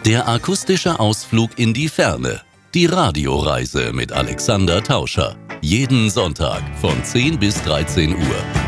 Der akustische Ausflug in die Ferne. Die Radioreise mit Alexander Tauscher. Jeden Sonntag von 10 bis 13 Uhr.